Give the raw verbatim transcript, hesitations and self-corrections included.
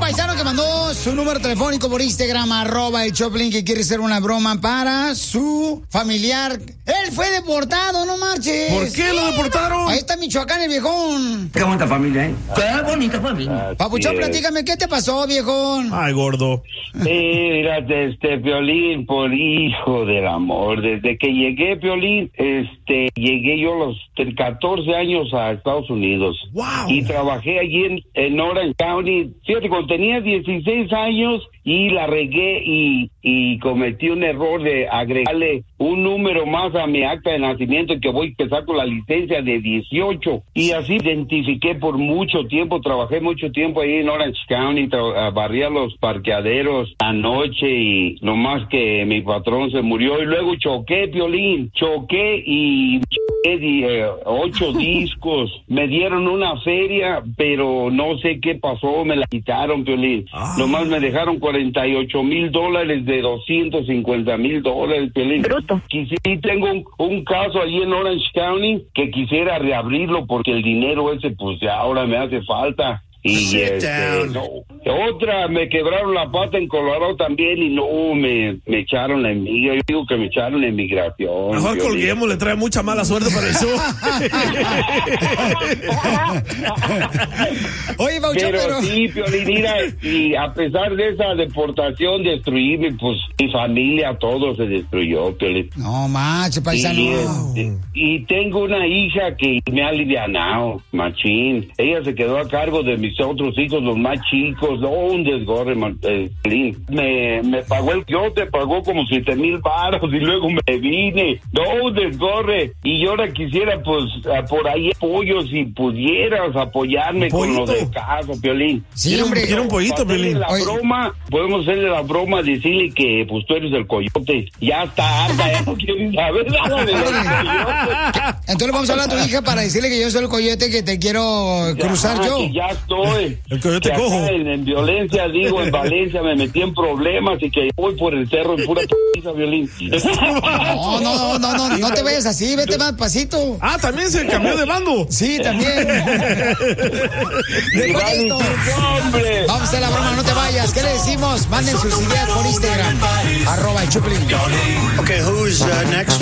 paisano que mandó su número telefónico por Instagram, arroba el Choplin, que quiere hacer una broma para su familiar. Él fue deportado, no marches. ¿Por qué lo deportaron? Ahí está Michoacán, el viejón. Qué bonita familia, ¿eh? Qué bonita familia. Papuchón, platícame, ¿qué te pasó, viejón? Ay, gordo. Mira, este, Piolín, por hijo del amor, desde que llegué, Piolín, este, llegué yo a los catorce años a Estados Unidos. Wow. Y trabajé allí en, en Orange County. Fíjate, cuando tenía dieciséis años y la regué y, y cometí un error de agregarle un número más a mi acta de nacimiento, y que voy a empezar con la licencia de dieciocho. Y así identifiqué por mucho tiempo, trabajé mucho tiempo ahí en Orange County, tra- barría los parqueaderos anoche, y nomás que mi patrón se murió, y luego choqué, Piolín, choqué y choqué di, eh, ocho discos. Me dieron una feria, pero no sé qué pasó, me la quitaron, Piolín. Ah. Nomás me dejaron cuarenta y ocho mil dólares de doscientos cincuenta mil dólares, Piolín. Bruto. Sí, tengo un, un caso allí en Orange County que quisiera reabrirlo porque el dinero ese pues ya ahora me hace falta. Y este, no. Otra, me quebraron la pata en Colorado también y no, me, me echaron la emigración. Yo digo que me echaron la inmigración. Mejor colguemos, le trae mucha mala suerte para el show. Oye, Pauchón, pero, pero... sí, Piolín, mira, y a pesar de esa deportación, destruirme, pues mi familia, todo se destruyó, Piolín. No, macho, paisano. Y, este, y tengo una hija que me ha alivianado, machín. Ella se quedó a cargo de mis otros hijos, los más chicos. No, un desgorre, eh, me, me pagó el yo te pagó como siete mil baros y luego me vine. No, un desgorre. Y yo ahora quisiera, pues, por ahí apoyo, si pudieras apoyarme con lo del caso, Piolín. Sí, hombre. Quiero un pollito, Piolín. La Oye. broma, podemos hacerle la broma, decirle que, pues, tú eres el coyote. Ya está harta, ya no quieren saber nada de los coyotes. Entonces vamos a hablar a tu hija para decirle que yo soy el coyote, que te quiero cruzar Ajá, yo. que ya estoy. El coyote que acá cojo. En, en violencia, digo, en Valencia me metí en problemas y que voy por el cerro en pura p***, Violín. No, no, no, no, no, no te vayas así, vete más pasito. Ah, también se cambió de bando. Sí, también. Después de esto, ¡Hombre! vamos a hacer la broma, no te vayas. ¿Qué le decimos? Manden sus ideas por Instagram, arroba el Choplin. Okay, who's uh, next?